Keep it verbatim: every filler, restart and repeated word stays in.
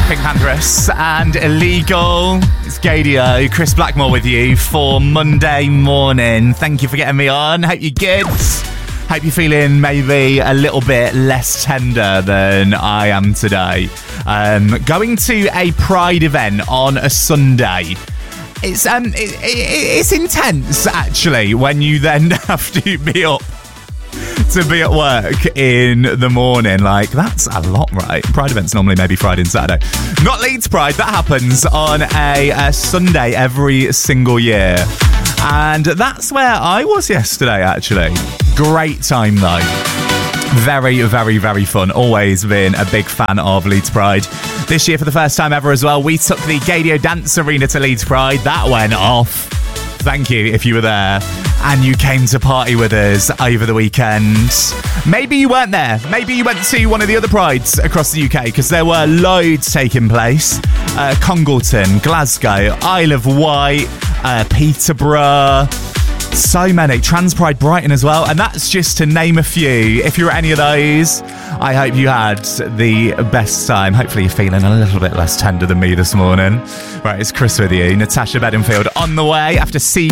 Pink Panthers and Illegal. It's Gadio, Chris Blackmore with you for Monday morning. Thank you for getting me on. Hope you're good. Hope you're feeling maybe a little bit less tender than I am today. Um, going to a Pride event on a Sunday. It's um, it, it, it's intense actually when you then have to be up to be at work in the morning. Like, that's a lot, right? Pride events normally maybe Friday and Saturday. Not Leeds Pride. That happens on a, a Sunday every single year. And that's where I was yesterday, actually. Great time, though. Very, very, very fun. Always been a big fan of Leeds Pride. This year, for the first time ever as well, we took the Gadio Dance Arena to Leeds Pride. That went off. Thank you if you were there and you came to party with us over the weekend. Maybe you weren't there. Maybe you went to one of the other prides across the U K, because there were loads taking place. Uh, Congleton, Glasgow, Isle of Wight, uh, Peterborough. So many. Trans Pride Brighton as well. And that's just to name a few. If you're at any of those, I hope you had the best time. Hopefully you're feeling a little bit less tender than me this morning. Right, it's Chris with you. Natasha Bedingfield on the way after C.